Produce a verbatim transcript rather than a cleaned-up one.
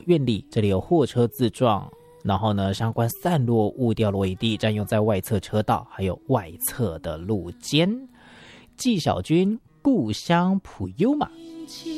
院里，这里有货车自撞，然后呢，相关散落物掉落一地，占用在外侧车道，还有外侧的路肩。纪晓君故乡普悠玛。